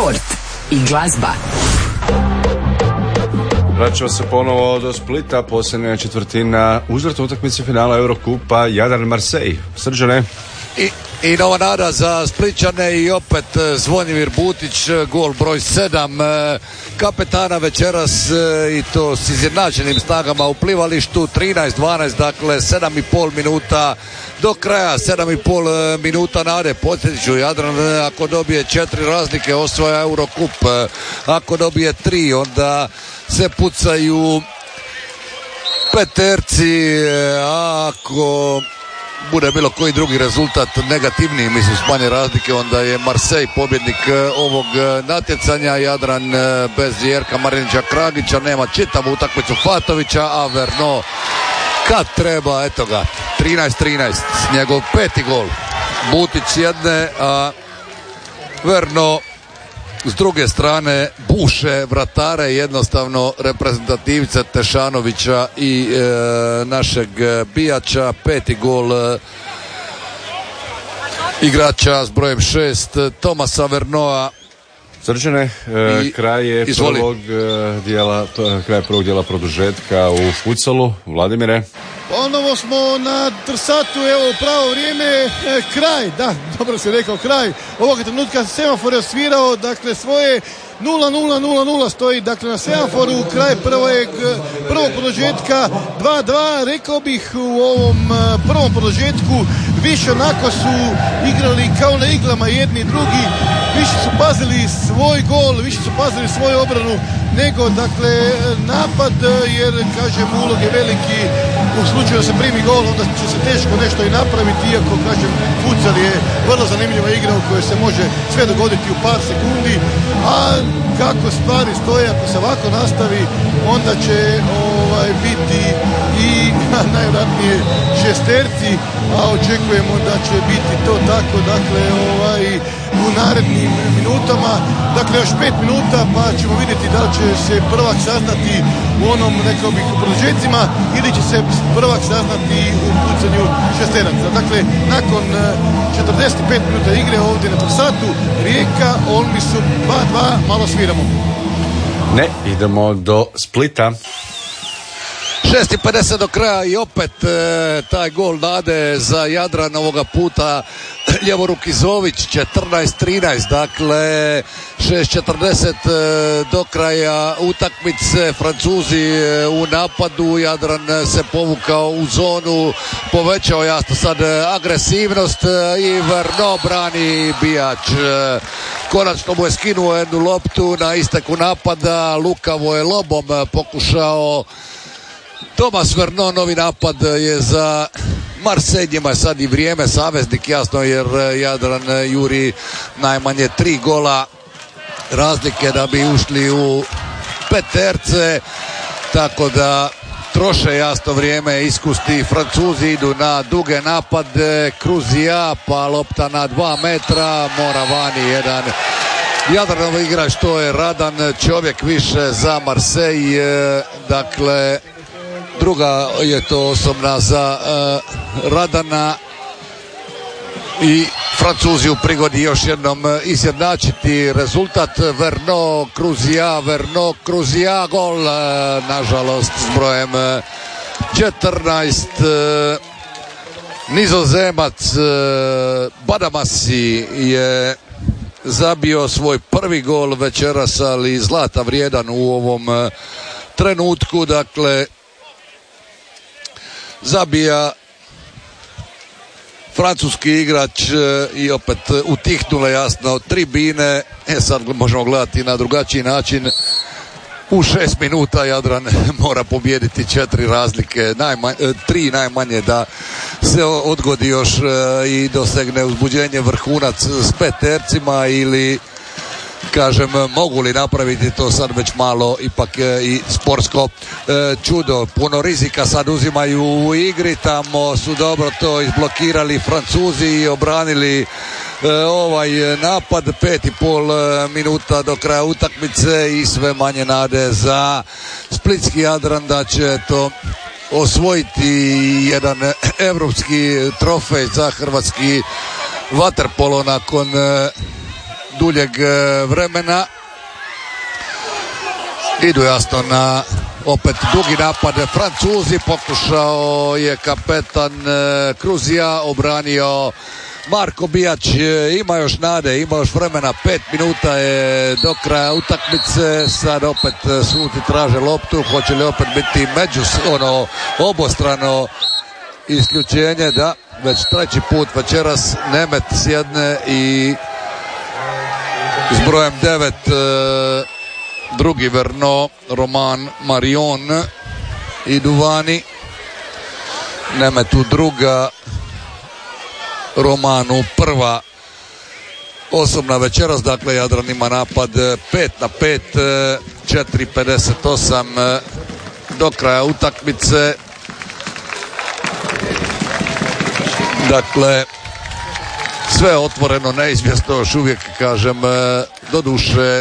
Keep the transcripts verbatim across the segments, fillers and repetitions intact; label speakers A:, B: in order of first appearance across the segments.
A: sport i glazba.
B: Vraćamo se ponovo do Splita, posljednja četvrtina uzvrtne utakmice finala Eurokupa Jadran-Marseille. Srđane?
C: I, I nova nada za Splićane i opet Zvonimir Butić, gol broj sedam kapetana večeras i to s izjednačenim snagama u plivalištu. Trinaest dvanaest, dakle sedam i pol minuta do kraja, sedam i pol minuta nade. Podsjetit ću, Jadran ako dobije četiri razlike osvaja Eurokup, ako dobije tri onda se pucaju peterci, a ako bude bilo koji drugi rezultat negativniji, mislim s manje razlike, onda je Marseille pobjednik ovog natjecanja. Jadran bez Jerka Marinića Kragića nema čitavu utakmicu Fatovića, a Verno kad treba, eto ga, trinaest trinaest, njegov peti gol. Butić s jedne, a Verno s druge strane buše vratare, jednostavno reprezentativce Tešanovića i e, našeg Bijača. Peti gol e, igrača s brojem šest Tomasa Vernoa.
B: Srđane, e,
C: I,
B: kraj je
C: izvoli.
B: prvog e, dijela, kraj prvog dijela produžetka u futsalu. Vladimire?
D: Ponovo smo na Trsatu, evo pravo vrijeme, e, kraj, da, dobro si rekao, kraj. Ovog trenutka semafor je osvirao, dakle svoje nula nula nula nula stoji, dakle na semaforu, kraj prvog, prvog produžetka, dva dva, rekao bih u ovom prvom produžetku, više onako su igrali kao na iglama jedni i drugi, više su pazili svoj gol, više su pazili svoju obranu nego dakle napad, jer kažem ulog je veliki, u slučaju da se primi gol onda će se teško nešto i napraviti, iako kažem futsal je vrlo zanimljiva igra u kojoj se može sve dogoditi u par sekundi, a kako stvari stoje, ako se ovako nastavi onda će ovaj, biti i najvjerojatnije šesterci, a očekujemo da će biti to tako, dakle ovaj, u narednim minutama, dakle još pet minuta pa ćemo vidjeti da li će se prvak saznati u onom, rekao bih, u produžecima ili će se prvak saznati u pucanju šesteraca. Dakle, nakon četrdeset pet minuta igre ovdje na Trsatu, Rijeka, Olmi su dva dva, malo sviramo.
B: Ne, idemo do Splita.
C: šest i pedeset do kraja i opet e, taj gol nade za Jadran, ovoga puta ljevoruki Zović. Četrnaest trinaest, dakle šest četrdeset e, do kraja utakmice. Francuzi e, u napadu, Jadran se povukao u zonu, povećao jasno sad agresivnost e, i Verno brani Bijač. E, konačno mu je skinuo jednu loptu na isteku napada, lukavo je lobom pokušao Tomas Verno. Novi napad je za Marseille, njima je sad i vrijeme saveznik, jasno, jer Jadran juri najmanje tri gola razlike da bi ušli u peterce, tako da troše jasno vrijeme, iskusti. Francuzi idu na duge napade, Kruzija, pa lopta na dva metra, mora vani jedan Jadranov igrač, to je Radan, čovjek više za Marseille, dakle druga je to osobna za uh, Radana i Francuzi u prigodi još jednom izjednačiti rezultat. Verno, Kruzija, Verno, Kruzija, gol, uh, nažalost s brojem uh, četrnaest. Uh, Nizozemac uh, Badamasi je zabio svoj prvi gol večeras, ali zlata vrijedan u ovom uh, trenutku, dakle zabija francuski igrač i opet utihnule jasno tribine. E sad možemo gledati na drugačiji način. U šest minuta Jadran mora pobijediti četiri razlike, najmanje, tri najmanje da se odgodi još i dosegne uzbuđenje vrhunac s petercima, ili kažem, mogu li napraviti to sad već malo ipak e, i sportsko e, čudo. Puno rizika sad uzimaju u igri, tamo su dobro to izblokirali Francuzi i obranili e, ovaj napad. Pet i pol e, minuta do kraja utakmice i sve manje nade za splitski Jadran da će to osvojiti jedan evropski trofej za hrvatski vaterpolo nakon e, duljeg vremena. Idu jasno na opet dugi napad Francuzi, pokušao je kapetan Kruzija, obranio Marko Bijać, ima još nade, ima još vremena, pet minuta je do kraja utakmice, sad opet suci traže loptu, hoće li opet biti među, ono, obostrano isključenje, da, već treći put večeras Nemet sjedne i s brojem devet drugi Verno, Roman Marion idu vani, Nemetu druga, Romanu prva osobna večeras, dakle Jadran ima napad pet na pet, četiri pedeset osam do kraja utakmice. Dakle, sve otvoreno, neizvjesno još uvijek, kažem, doduše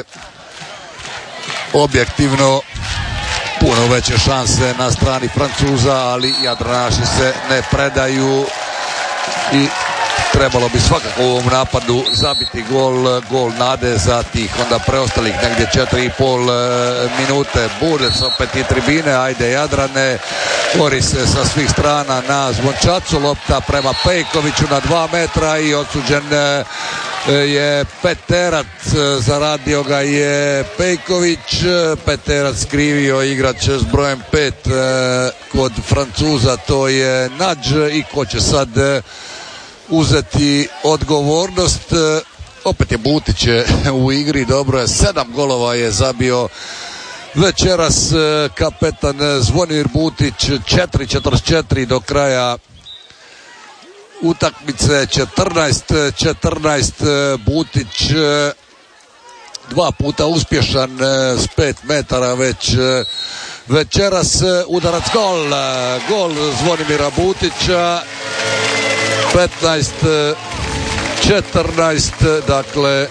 C: objektivno puno veće šanse na strani Francuza, ali Jadranaši se ne predaju i trebalo bi svakako u ovom napadu zabiti gol, gol nade za tih onda preostalih negdje četiri i pol minute. Budec opet i tribine, ajde Jadrane, bori se sa svih strana na zvončacu, lopta prema Pejkoviću na dva metra i odsuđen je Peterac, zaradio ga je Pejković, Peterac skrivio igrač s brojem pet kod Francuza, to je Nadž, i ko će sad uzeti odgovornost. Opet je Butić u igri, dobro je, sedam golova je zabio večeras kapetan Zvonimir Butić, četiri četrdeset četiri do kraja utakmice, četrnaest četrnaest. Butić dva puta uspješan s pet metara već večeras. Udarac, gol, gol Zvonimira Butića, petnaest četrnaest, dakle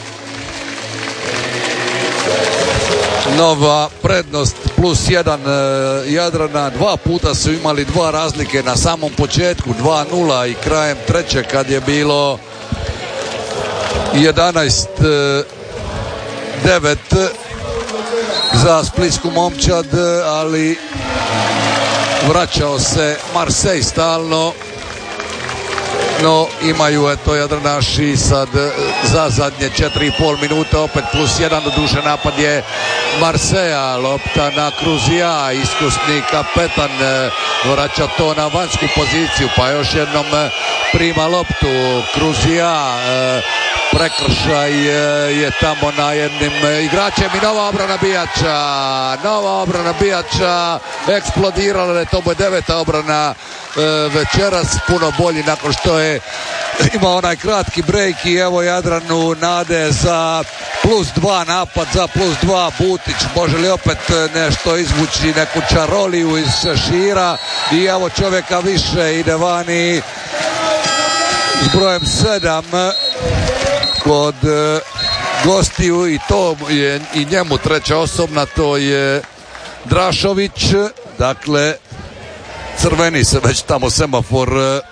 C: nova prednost, plus jedan Jadrana. Dva puta su imali dva razlike na samom početku, dva nula, i krajem treće kad je bilo jedanaest devet za splitsku momčad, ali vraćao se Marsej stalno. No, imaju eto Jadranaši sad za zadnje četiri i pol minute opet plus jedan, doduše napad je Marseja, lopta na Kruzija, iskusni kapetan vraća to na vanjsku poziciju, pa još jednom prima loptu Kruzija, prekršaj je tamo na jednim igračem i nova obrana Bijača, nova obrana Bijača, eksplodirala je, to je deveta obrana večeras, puno bolji nakon što je imao onaj kratki break, i evo Jadranu nade za plus dva, napad za plus dva. Butić može li opet nešto izvući, neku čaroliju iz šira, i evo čovjeka više, ide vani s brojem sedam kod gostiju, i to je i njemu treća osobna, to je Drašović. Dakle, crveni se već tamo semafor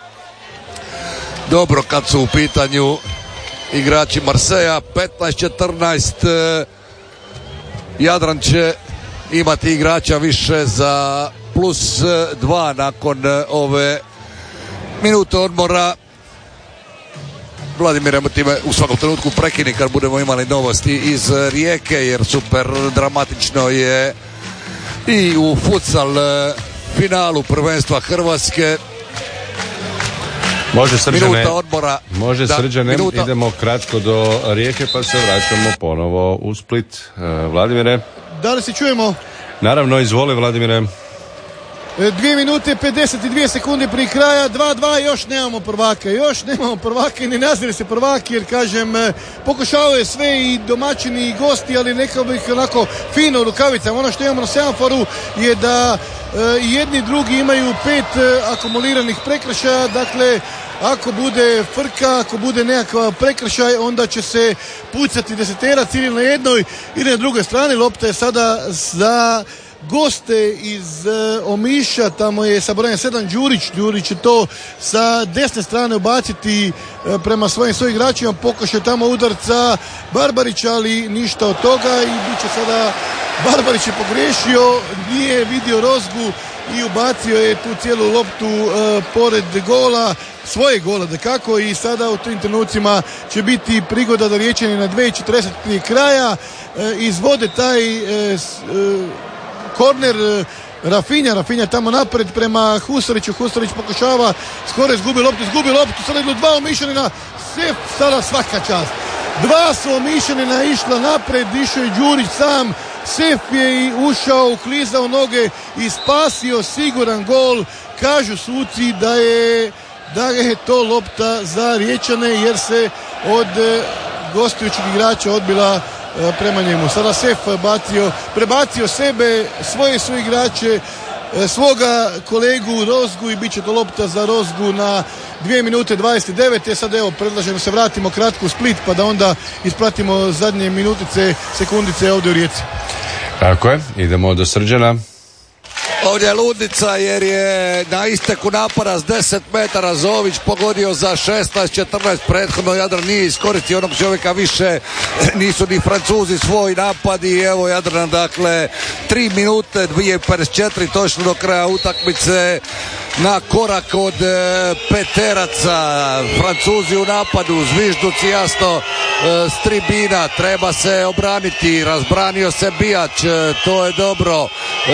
C: dobro kad su u pitanju igrači Marseja. petnaest četrnaest, Jadran će imati igrača više za plus dva nakon ove minute odmora. Vladimir, time u svakom trenutku prekini kad budemo imali novosti iz Rijeke, jer super dramatično je i u futsal finalu prvenstva Hrvatske.
B: Može Srđane,
C: minuta odmora.
B: Može da, Srđane, minuta. Idemo kratko do Rijeke pa se vraćamo ponovo u Split. Vladimire.
D: Da li se čujemo?
B: Naravno, izvoli Vladimire.
D: Dvije minute pedeset dvije sekunde prije kraja, dva dva, još nemamo prvaka, još nemamo prvaka i ne nazire se prvaki, jer kažem, pokušavaju sve i domaćini i gosti, ali nekako bih onako fino u rukavicama. Ono što imamo na semaforu je da e, jedni i drugi imaju pet e, akumuliranih prekršaja, dakle ako bude frka, ako bude nekakav prekršaj, onda će se pucati deseterac ili na jednoj ili na drugoj strani. Lopta je sada za goste iz uh, Omiša, tamo je sa brojem sedam Đurić. Đurić će to sa desne strane ubaciti uh, prema svojim svojim igračima, pokušaj tamo udarca Barbarić, ali ništa od toga i bit će sada, Barbarić je pogriješio, nije vidio Rozgu i ubacio je tu cijelu loptu uh, pored gola, svoje gola dakako, i sada u tim trenucima će biti prigoda da Riječani na dvije četrdeset prije kraja uh, izvode taj uh, uh, korner uh, Rafinha, Rafinha tamo napred prema Husariću, Husarić pokušava, skoro izgubi loptu, izgubi loptu, sada idu dva Omišanina, sve sada svaka čast. Dva su Omišanina išla napred, išao je Đurić sam, Sef je i ušao, uklizao noge i spasio siguran gol. Kažu suci da je, da je to lopta za Riječane jer se od gostujućih igrača odbila prema njemu. Sada Sef bacio, prebacio sebe, svoje su igrače, svoga kolegu Rozgu i bit će to lopta za Rozgu na dvije minute dvadeset devet. E sad evo predlažem da se vratimo kratko u Split pa da onda ispratimo zadnje minutice, sekundice ovdje u Rijeci.
B: Tako je, idemo do Srđana.
C: Ovdje je ludnica jer je na isteku napada s deset metara Zović pogodio za šesnaest četrnaest, prethodno Jadran nije iskoristio onog čovjeka više, nisu ni Francuzi svoj napad i evo Jadran, dakle tri minute dvije pedeset četiri točno do kraja utakmice, na korak od e, peteraca, Francuzi u napadu, zvižduci jasno e, s tribina, treba se obraniti, razbranio se Bijač, e, to je dobro,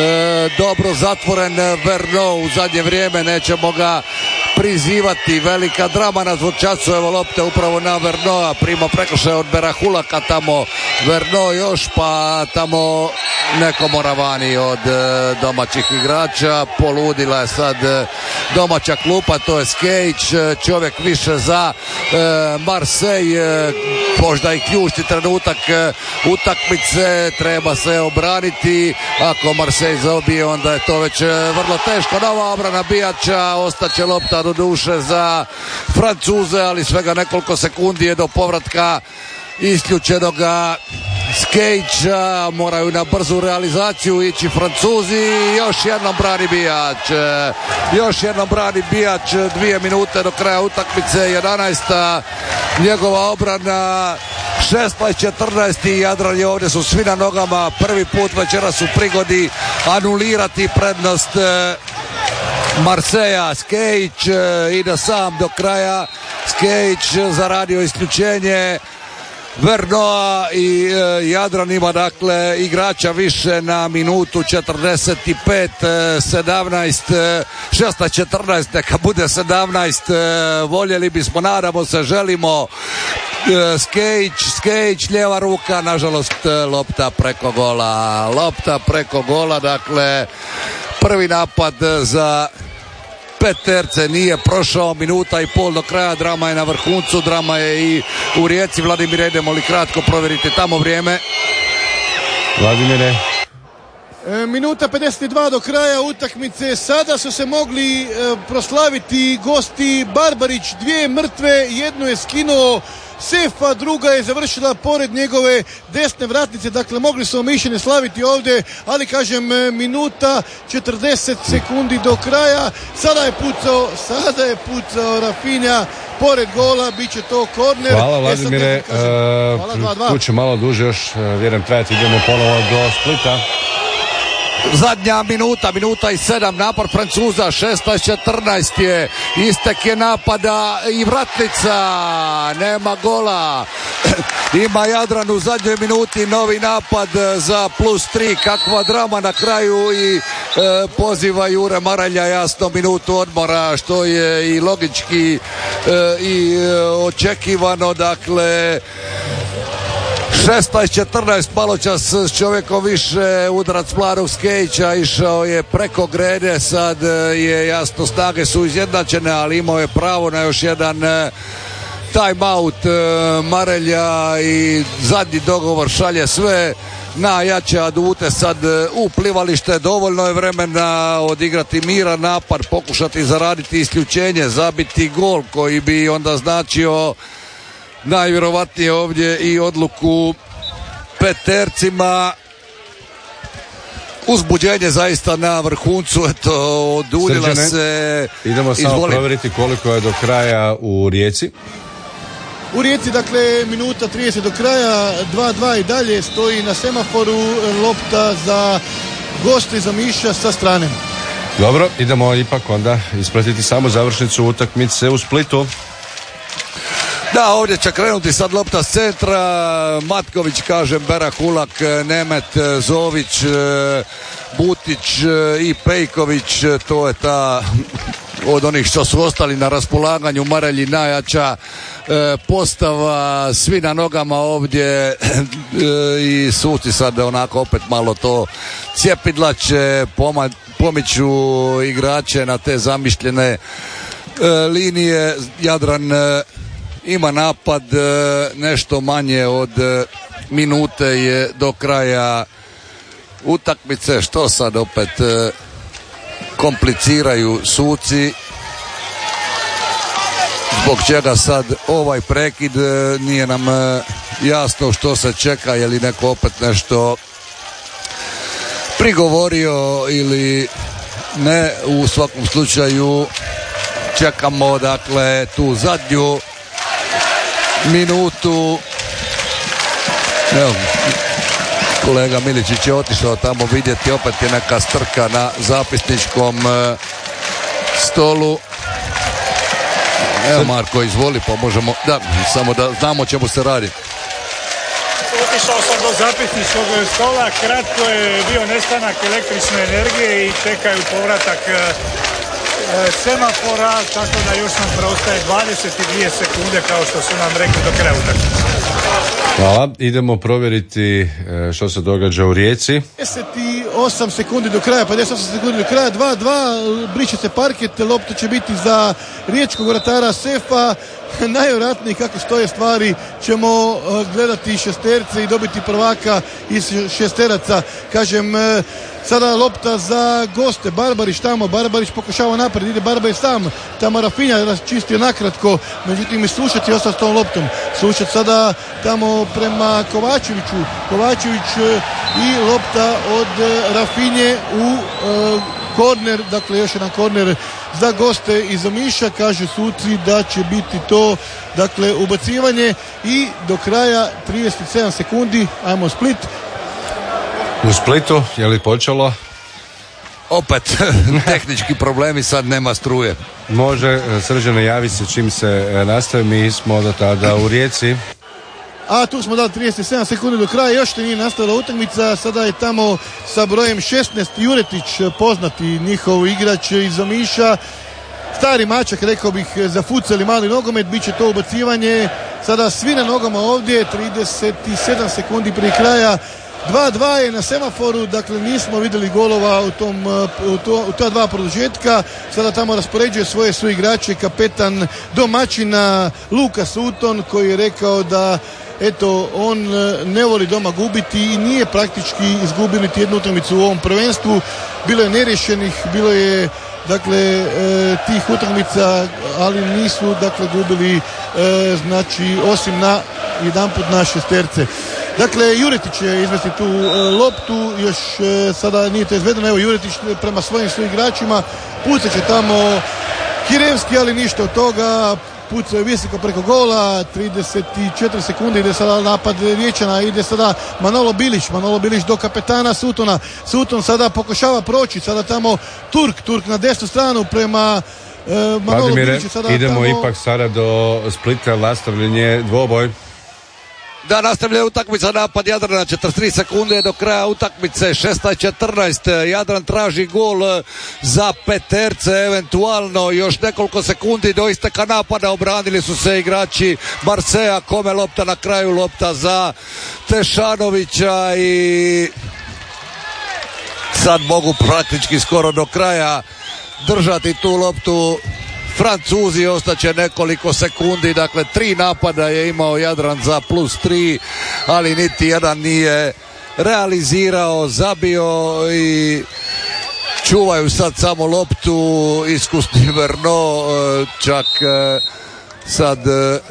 C: e, dobro zatvoren Verno u zadnje vrijeme, nećemo ga prizivati, velika drama na Zvočacu, evo lopte upravo na Vernoa, prima prekršaj od Berahulaka, tamo Verno još, pa tamo neko Moravani od e, domaćih igrača, poludila je sad e, domaća klupa, to je Skejić, čovjek više za e, Marseille, e, možda i ključni trenutak e, utakmice, treba se obraniti, ako Marseille zaobije onda je to već e, vrlo teško. Nova obrana Bijača, ostaće lopta do duše za Francuze, ali svega nekoliko sekundi je do povratka isključenoga Skejića, moraju na brzu realizaciju ići Francuzi, još jednom brani Bijač, još jednom brani Bijač, dvije minute do kraja utakmice, jedanaesta njegova obrana, šesnaest četrnaest i Jadran je ovdje, su svi na nogama, prvi put večeras u prigodi anulirati prednost Marseja. Skejić ide sam do kraja, Skejić zaradio isključenje Vernoa i e, Jadran ima dakle igrača više na minutu četrdeset pet, sedamnaest, šesnaest četrnaest, neka bude sedamnaest, e, voljeli bismo, nadamo se, želimo. e, Skejić, Skejić, lijeva ruka, nažalost lopta preko gola, lopta preko gola, dakle prvi napad za peterce nije prošao, minuta i pol do kraja, drama je na vrhuncu, drama je i u Rijeci. Vladimir, idemo li kratko provjeriti tamo vrijeme?
B: Vladimire.
D: E, minuta pedeset dva do kraja utakmice, sada su se mogli e, proslaviti gosti. Barbarić, dvije mrtve, jednu je skinuo Sefa, druga je završila pored njegove desne vratnice, dakle mogli su Omišljeni slaviti ovdje, ali kažem minuta četrdeset sekundi do kraja, sada je pucao, sada je pucao Rafinha pored gola, bit će to korner.
B: Hvala Vladimire, tu ću malo duže još, vjerujem trajati, idemo ponovo do Splita.
C: Zadnja minuta, minuta i sedam, napad Francuza, šesnaest četrnaest je, istek je napada i vratnica, nema gola. Ima Jadran u zadnjoj minuti novi napad za plus tri, kakva drama na kraju i e, poziva Jure Maralja, jasno minutu odmora, što je i logički e, i e, očekivano, dakle šesnaest četrnaest, malo čas s čovjekom više, udarac mladog Skejića išao je preko grede, sad je jasno snage su izjednačene, ali imao je pravo na još jedan time out Marelja i zadnji dogovor šalje sve na jače adute sad u plivalište. Dovoljno je vremena odigrati miran napad, pokušati zaraditi isključenje, zabiti gol koji bi onda značio najvjerovatnije ovdje i odluku petercima. uzbuđenje zaista na vrhuncu, eto, oduljila
B: Srđane,
C: se.
B: Idemo samo
C: Izvoli.
B: provjeriti koliko je do kraja u Rijeci.
D: U Rijeci, dakle, minuta trideset do kraja, dva dva i dalje stoji na semaforu, lopta za goste iz Omiša sa strane.
B: Dobro, idemo ipak onda ispratiti samo završnicu utakmice u Splitu.
C: Da, ovdje će krenuti sad lopta s centra, Matković, kažem, Bera, Kulak, Nemet, Zović, Butić i Pejković, to je ta od onih što su ostali na raspolaganju, Marelji najjača postava, svi na nogama ovdje i suci sad onako opet malo to cjepidlače, pomiču igrače na te zamišljene linije. Jadran ima napad, nešto manje od minute je do kraja utakmice, što sad opet kompliciraju suci, zbog čega sad ovaj prekid, nije nam jasno što se čeka, je li neko opet nešto prigovorio ili ne. U svakom slučaju čekamo, dakle, tu zadnju minutu. Evo, kolega Miličić je otišao tamo vidjeti, opet je neka strka na zapisničkom e, stolu. Evo, Marko, izvoli, pa možemo, da, samo da znamo o čemu se radi.
A: Otišao sam do zapisničkog stola, kratko je bio nestanak električne energije i čekaju povratak e, semafora, tako da još nam preostaje dvadeset dvije sekunde, kao što su nam rekli, do kraja utakmice.
B: Hvala, idemo provjeriti što se događa u Rijeci.
D: pedeset osam sekundi do kraja, pedeset osam sekundi do kraja, dva dva, briše se parket, lopta će biti za riječkog vratara Sefa. Najvjerojatnije kako stoje stvari ćemo gledati šesterce i dobiti prvaka iz šesteraca. Kažem, sada lopta za goste, Barbarić tamo, Barbarić pokušava naprijed, ide Barbarić sam, tamo Rafinha čistio nakratko, međutim i Slušac je ostao s tom loptom. Slušac sada tamo prema Kovačeviću, Kovačević i lopta od Rafinje u uh, korner, dakle još jedan korner za goste iz Omiša, kaže suci da će biti to, dakle, ubacivanje i do kraja trideset sedam sekundi, ajmo Split.
B: U Splitu, je li počelo?
C: Opet tehnički problemi, sad nema struje.
B: Može, Srđane, javi se čim se nastavi, mi smo do tada u Rijeci.
D: A tu smo dali trideset sedam sekundi do kraja, još te nije nastavila utakmica, sada je tamo sa brojem šesnaest Juretić, poznati njihov igrač iz Omiša, stari mačak, rekao bih, za futsal i mali nogomet, bit će to ubacivanje, sada svi na nogama ovdje, trideset sedam sekundi prije kraja, dva dva je na semaforu, dakle nismo vidjeli golova u, tom, u, to, u ta dva produžetka. Sada tamo raspoređuje svoje suigrače kapetan domaćina Luka Sutton, koji je rekao da eto, on ne voli doma gubiti i nije praktički izgubio niti jednu utakmicu u ovom prvenstvu. Bilo je nerješenih, bilo je dakle e, tih utakmica, ali nisu dakle gubili e, znači osim na jedanput na šesterce. Dakle, Juretić je izvesti tu e, loptu, još e, sada nije to izvedeno, evo Juretić prema svojim suigračima, pucat će tamo Kirevski, ali ništa od toga, pucaju visoko preko gola, trideset četiri sekunde, ide sada napad Riječana, ide sada Manolo Bilić, Manolo Bilić do kapetana Sutona, Sutton sada pokušava proći, sada tamo Turk, Turk na desnu stranu prema e, Manolo
B: Vladimire,
D: Biliću. Sada
B: idemo
D: tamo...
B: ipak sada do Splita, nastavljenje dvoboj.
C: Da, nastavlja utakmica, napad Jadrana, četrdeset tri sekunde do kraja utakmice, šesnaest četrnaest, Jadran traži gol za peterce, eventualno još nekoliko sekundi do isteka napada, obranili su se igrači Marseja, kome lopta na kraju, lopta za Tešanovića i sad mogu praktički skoro do kraja držati tu loptu Francuzi, ostaće nekoliko sekundi, dakle tri napada je imao Jadran za plus tri, ali niti jedan nije realizirao, zabio i čuvaju sad samo loptu, iskusni Verno čak sad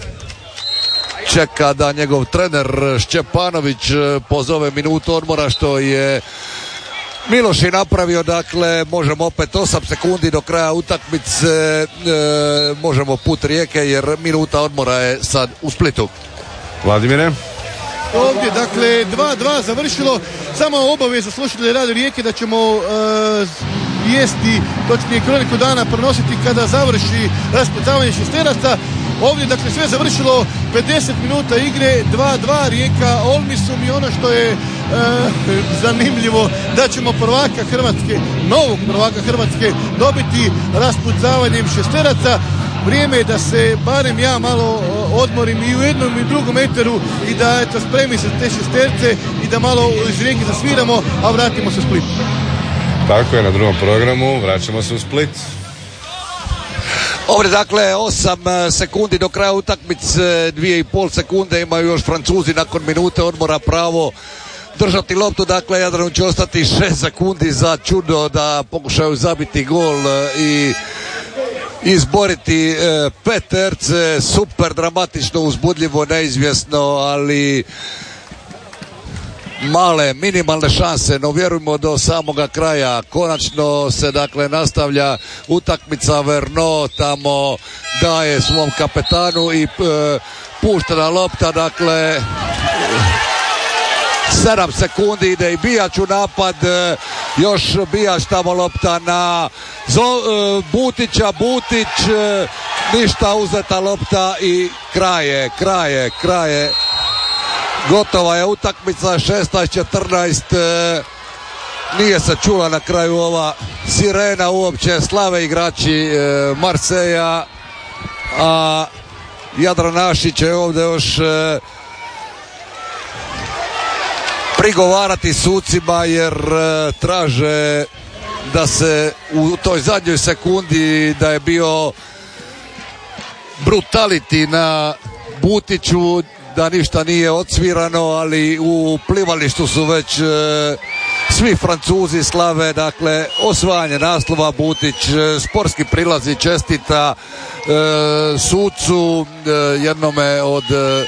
C: čeka da njegov trener Šćepanović pozove minutu odmora, što je Miloš je napravio, dakle, možemo opet osam sekundi do kraja utakmice, e, možemo put Rijeke jer minuta odmora je sad u Splitu.
B: Vladimire?
D: Ovdje, dakle, dva dva završilo, samo obaveza slušatelja Radio Rijeke da ćemo e, vijesti, točnije kroniku dana prenositi kada završi raspucavanje šesteraca. Ovdje, dakle, sve završilo, pedeset minuta igre, dva dva Rijeka Olmisum i ono što je e, zanimljivo, da ćemo prvaka Hrvatske, novog prvaka Hrvatske dobiti raspucavanjem šesteraca. Vrijeme je da se barem ja malo odmorim i u jednom i drugom eteru i da eto, spremi se te šesterce i da malo iz Rijeke zasviramo, a vratimo se u Split.
B: Tako je, na drugom programu vraćamo se u Split.
C: Ovdje, dakle, osam sekundi do kraja utakmice, dvije i pol sekunde imaju još Francuzi nakon minute odmora pravo držati loptu, dakle Jadranu će ostati šest sekundi za čudo da pokušaju zabiti gol i izboriti e, peterce. Super dramatično, uzbudljivo, neizvjesno, ali male, minimalne šanse, no vjerujemo do samoga kraja. Konačno se, dakle, nastavlja utakmica. Verno tamo daje svom kapetanu i e, puštena lopta, dakle sedam sekundi ide i Bijač u napad, još Bijač tamo lopta na Zo, Butića, Butić, ništa, uzeta lopta i kraje, kraje, kraje. Gotova je utakmica, šesnaest četrnaest, nije se čula na kraju ova sirena uopće, slave igrači Marseja, a Jadranaši će ovdje još prigovarati sucima jer e, traže da se u toj zadnjoj sekundi da je bio brutality na Butiću, da ništa nije odsvirano, ali u plivalištu su već e, svi Francuzi slave, dakle osvajanje naslova. Butić e, sportski prilazi, čestita e, sucu, e, jednome od e,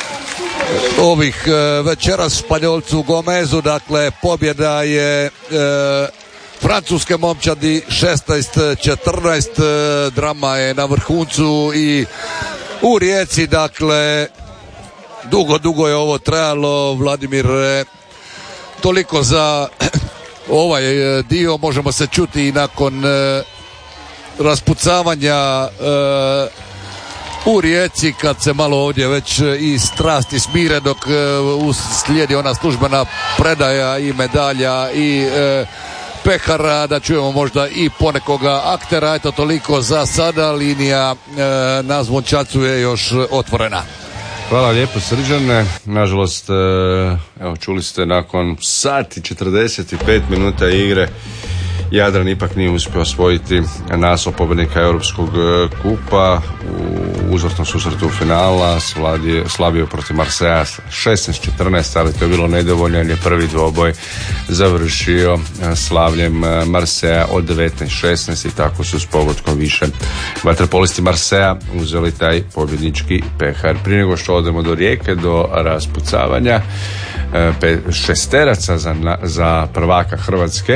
C: ovih e, večeras Španjolcu Gomezu, dakle pobjeda je e, francuske momčadi šesnaest četrnaest, e, drama je na vrhuncu i u Rijeci, dakle dugo, dugo je ovo trajalo. Vladimir, e, toliko za ovaj dio, možemo se čuti i nakon e, raspucavanja e, u Rijeci kad se malo ovdje već i strasti smire, dok uh, slijedi ona službena predaja i medalja i uh, pehara, da čujemo možda i ponekoga aktera. Eto, toliko za sada, linija uh, na Zvončacu je još otvorena.
B: Hvala lijepo, Srđane. Nažalost, uh, evo, čuli ste, nakon sat i četrdeset pet minuta igre Jadran ipak nije uspio osvojiti naslov pobjednika Europskog kupa u uzvrtnom susretu finala. Slavio protiv Marseja šesnaest četrnaest, ali to je bilo nedovoljno jer je prvi dvoboj završio slavljem Marseja od devetnaest šesnaest i tako su s pogodkom više vaterpolisti Marseja uzeli taj pobjednički pehar. Prije nego što odemo do Rijeke, do raspucavanja šesteraca za, za prvaka Hrvatske.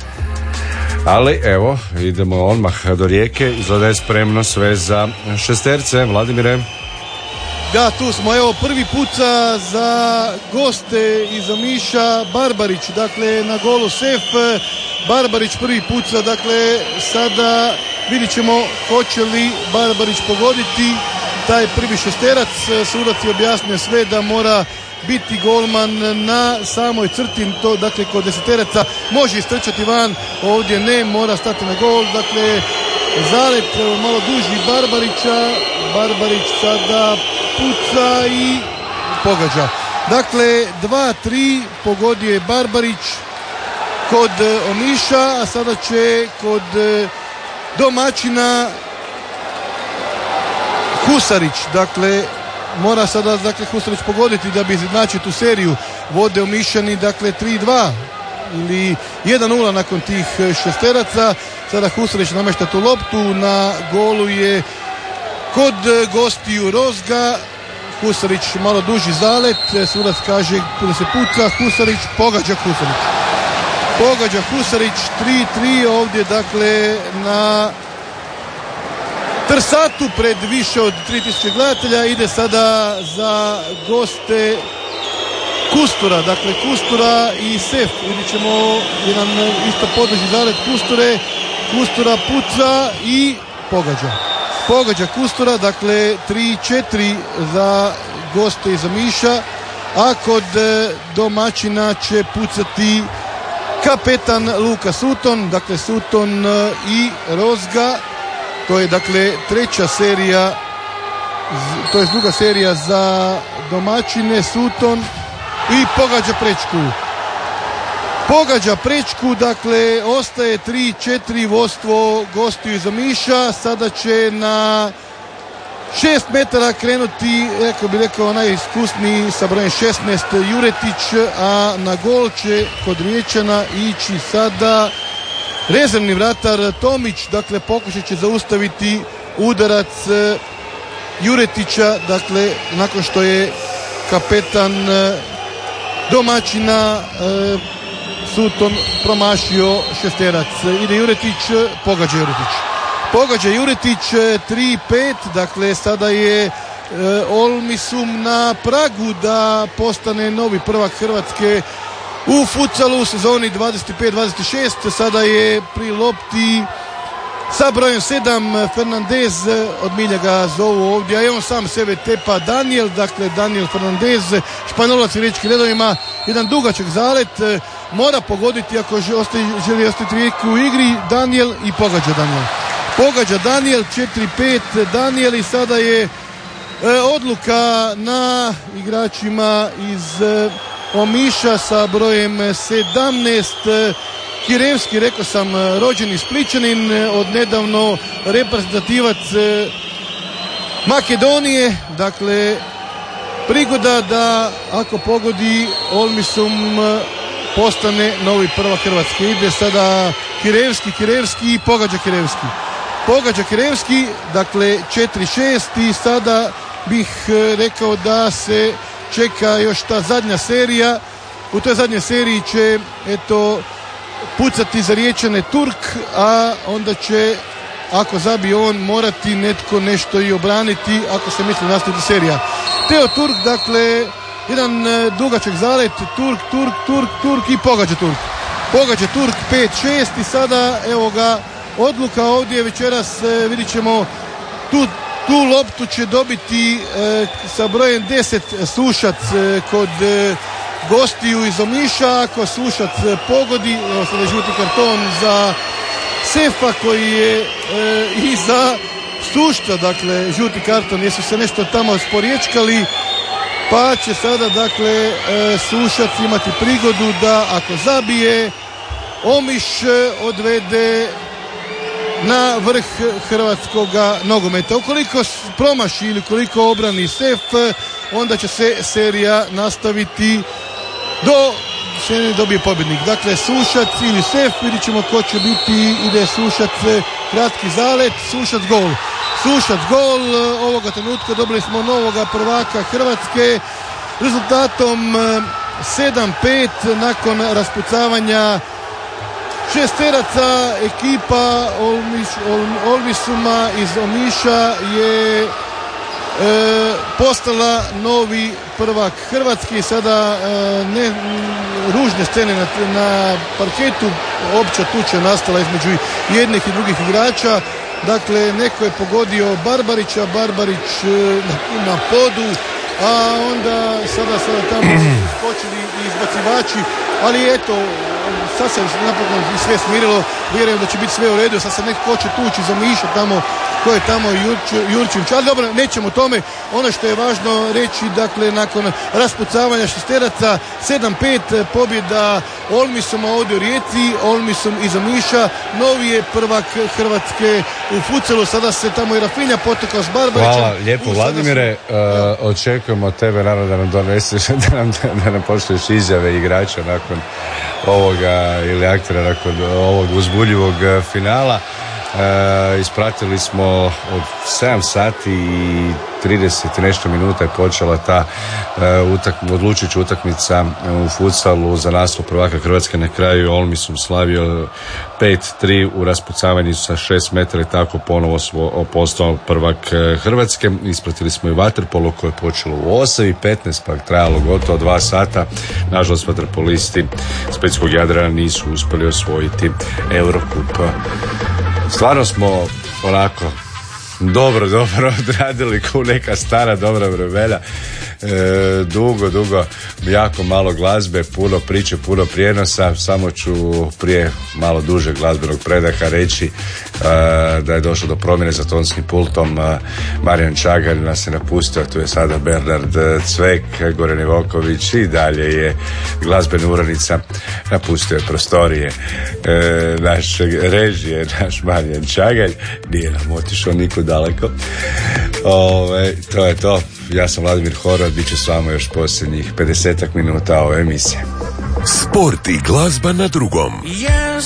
B: Ali evo, idemo odmah do Rijeke, izgleda je spremno sve za šesterce. Vladimire?
D: Da, tu smo, evo, prvi puca za goste iz Omiša, Barbarić, dakle na golu sef, Barbarić prvi puca, dakle sada vidit ćemo hoće li Barbarić pogoditi taj prvi šesterac. Sudac je objasnio sve da mora biti golman na samoj crti, to dakle kod deseteraca može istrčati van, ovdje ne, mora stati na gol. Dakle zalet malo duži Barbarića, Barbarić sada puca i pogađa. Dakle dva tri pogodio je Barbarić kod Omiša, a sada će kod domaćina Husarić, dakle mora sada, dakle, Husarić pogoditi da bi izjednačio tu seriju. Vode Omišani, dakle tri dva ili jedan nula nakon tih šesteraca. Sada Husarić namješta tu loptu, na golu je kod gostiju Rozga. Husarić malo duži zalet, sudac kaže da se puca, Husarić pogađa Husarić. Pogađa Husarić, tri tri ovdje dakle na Trsatu pred više od tri tisuće gledatelja. Ide sada za goste Kustura, dakle Kustura i Sef. Vidjet ćemo jedan isto područni zalet Kusture. Kustura puca i pogađa. Pogađa Kustura, dakle tri četiri za goste iz Omiša, a kod domaćina će pucati kapetan Luka Sutton, dakle Sutton i Rozga. To je dakle treća serija, to je druga serija za domaćine. Sutton i pogađa prečku. Pogađa prečku, dakle ostaje tri četiri vodstvo gostiju iz Omiša. Sada će na šest metara krenuti, rekao bi rekao najiskusniji sa brojem šesnaest Juretić, a na gol će kod Riječana ići sada rezervni vratar Tomić. Dakle pokušat će zaustaviti udarac Juretića, dakle nakon što je kapetan domaćina Sutton promašio šesterac. Ide Juretić, pogađa Juretić. Pogađa Juretić tri pet, dakle sada je e, Olmisum na pragu da postane novi prvak Hrvatske u futsalu u sezoni dvadeset pet dvadeset šest. Sada je pri lopti sa brojem sedam Fernandez, od milja ga zovu ovdje, a i on sam sebe tepa Daniel, dakle Daniel Fernandez, Španjolac u riječkim redovima, jedan dugačak zalet, mora pogoditi ako želi ostati rijeku u igri. Daniel i pogađa Daniel. Pogađa Daniel, četiri pet Daniel i sada je e, odluka na igračima iz e, Omiša sa brojem sedamnaest. E, Kirevski, rekao sam, rođeni Spličanin, od nedavno reprezentativac e, Makedonije. Dakle, prigoda da ako pogodi Olmisum e, postane novi prvak Hrvatske. Ide sada Kirevski, Kirevski i pogađa Kirevski. Pogađa Kirevski, dakle četiri šest i sada bih rekao da se čeka još ta zadnja serija. U toj zadnjoj seriji će eto pucati za Riječane Turk, a onda će, ako zabije on, morati netko nešto i obraniti ako se misli nastaviti serija. Teo Turk, dakle jedan dugačak zalet, Turk, Turk, Turk, Turk i pogađa Turk. Pogađa Turk pet šest i sada evo ga odluka ovdje večeras, e, vidit ćemo tu, tu loptu će dobiti e, sa brojem deset Sušac e, kod e, gostiju iz Omiša. Ako Sušac e, pogodi, evo sada je žuti karton za Sefa koji je e, i za Sušca, dakle žuti karton, jesu se nešto tamo sporiječkali, pa će sada dakle e, Sušac imati prigodu da ako zabije Omiš odvede na vrh hrvatskog nogometa. Ukoliko promaši ili ukoliko obrani Sef, onda će se serija nastaviti do se dobije pobjednik. Dakle, Sušac ili Sef, vidit ćemo ko će biti. Ide Sušac, kratki zalet, Sušac gol. Sušac gol, ovoga trenutka dobili smo novoga prvaka Hrvatske rezultatom sedam pet nakon raspucavanja šesteraca. Ekipa Olmiš, Ol, Olmisuma iz Omiša je e, postala novi prvak Hrvatski. Sada e, ne, ružne scene na, na parketu, opća tuča nastala između jednih i drugih igrača. Dakle, neko je pogodio Barbarića, Barbarić e, na, na podu, a onda sada, sada tamo skočili i izbacivači, ali eto, sad se napokon sve smirilo, vjerujem da će biti sve u redu. Sad se neko će tući za Miša tamo, ko je tamo Jurčević, ali dobro, nećemo o tome. Ono što je važno reći, dakle, nakon raspucavanja šesteraca, sedam pet pobjeda Olmisuma ovdje u Rijeci, Olmisum iz Omiša, novi je prvak Hrvatske u futsalu. Sada se tamo i Rafinja potekao s Barbarićem.
B: Hvala lijepo, Vladimire, uh, očekujemo od tebe naravno da nam doneseš, da nam, da nam pošliješ izjave igrača nakon ovoga ili aktora nakon ovog uzbuljivog finala. E, ispratili smo od sedam sati i trideset i nešto minuta je počela ta e, utak, odlučujuća utakmica u futsalu za naslov prvaka Hrvatske. Na kraju Olmisum slavio pet tri u raspucavanju sa šest metara i tako ponovo svo, postao prvak Hrvatske. Ispratili smo i vaterpolo koje je počelo u osam i petnaest, pa trajalo gotovo dva sata. Nažalost, vaterpolisti Splitskog Jadrana nisu uspjeli osvojiti Eurocup. Stvarno smo onako dobro, dobro odradili kao neka stara dobra vremena. E, dugo, dugo, jako malo glazbe, puno priče, puno prijenosa. Samo ću prije malo duže glazbenog predaha reći e, da je došlo do promjene za tonskim pultom. e, Marijan Čagar nas je napustio, tu je sada Bernard Cvek, Goran Ivoković i dalje je glazbena urednica, napustio je prostorije e, naše režije, naš Marijan Čagar, nije nam otišao nikud daleko. Ove, to je to. Ja sam Vladimir Horvat, bit ću s vama još posljednjih pedesetak minuta ove emisije.
E: Sport i glazba na drugom.
F: Ja